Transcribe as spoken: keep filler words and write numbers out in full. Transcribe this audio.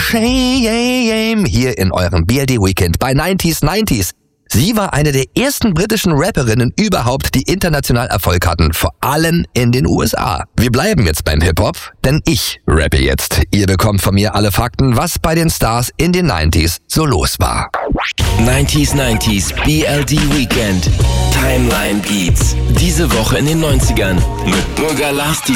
Shame hier in eurem B L D Weekend bei neunzig neunzig. Sie war eine der ersten britischen Rapperinnen überhaupt, die international Erfolg hatten, vor allem in den U S A. Wir bleiben jetzt beim Hip-Hop, denn ich rappe jetzt. Ihr bekommt von mir alle Fakten, was bei den Stars in den neunziger so los war. neunzig neunzig B L D Weekend Timeline Beats. Diese Woche in den neunzigern mit Bürger Lars